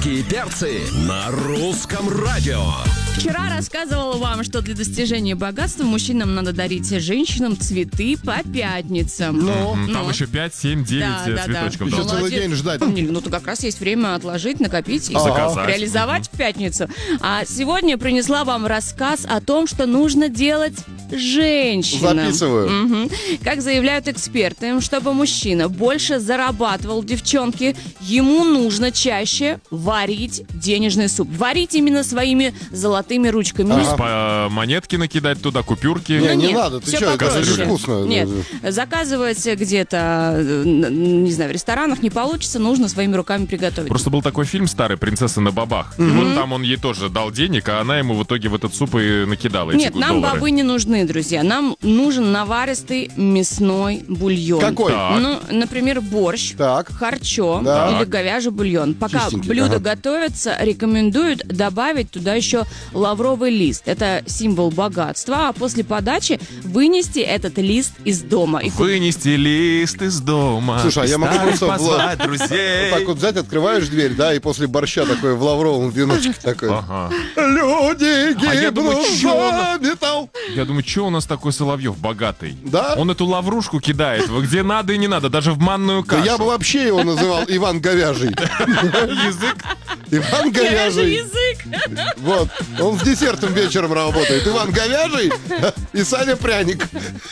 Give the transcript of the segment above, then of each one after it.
Русские перцы на русском радио. Вчера рассказывала вам, что для достижения богатства мужчинам надо дарить женщинам цветы по пятницам. Там еще 5, 7, 9 цветочков. Еще должно. целый день ждать. Ну, то как раз есть время отложить, накопить и Заказать. реализовать в пятницу. А сегодня принесла вам рассказ о том, что нужно делать женщинам. Записываю. Как заявляют эксперты, чтобы мужчина больше зарабатывал, девчонки, ему нужно чаще варить денежный суп. Варить именно своими золотыми ручками. То есть по монетки накидать туда, купюрки. Не надо, ты всё что, это попроще. же вкусно. Нет, заказывать где-то, не знаю, в ресторанах не получится, нужно своими руками приготовить. Просто был такой фильм старый «Принцесса на бобах». И вот там он ей тоже дал денег, а она ему в итоге в этот суп и накидала эти Нет, нам доллары. бобы не нужны, друзья. Нам нужен наваристый мясной бульон. Какой? Так. Ну, например, борщ, Так. харчо Так. или говяжий бульон. Пока Чистенький, блюдо ага. готовится, рекомендуют добавить туда еще лавровый лист. Это символ богатства. А после подачи вынести этот лист из дома. И Вынести лист из дома. Слушай, а я могу старых просто позвать друзей. Вот так вот взять, открываешь дверь, да, и после борща такой в лавровом веночке такой. Ага. Люди А я думаю, гибнут чё за металл. Я думаю, что у нас такой Соловьев богатый? Да? Он эту лаврушку кидает, где надо и не надо, даже в манную Да кашу. я бы вообще его называл Иван Говяжий. Язык. Иван говяжий Говяжий. язык. Вот, он с десертом вечером работает. Иван Говяжий и Саня Пряник.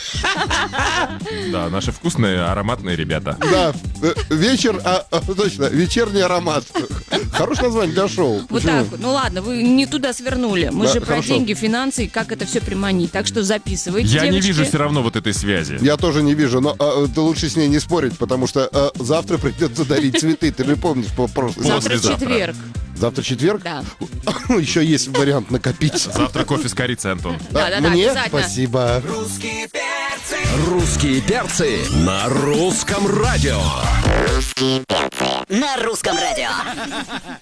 Да, наши вкусные, ароматные ребята. Да, вечер, точно, вечерний аромат. Хорошее название для шоу. Вот Почему? так вот. Ну ладно, вы не туда свернули. Мы Да, же про хорошо. деньги, финансы и как это все приманить. Так что записывайте, Я не девочки. вижу все равно вот этой связи. Я тоже не вижу, но ты лучше с ней не спорить, потому что завтра придется дарить цветы. Ты же помнишь по прошлому. Завтра Послезавтра. четверг. Завтра четверг? Да. Еще есть вариант накопить. Завтра кофе с корицей, Антон. Да, Мне? обязательно. Спасибо. Русские перцы на русском радио. На русском радио.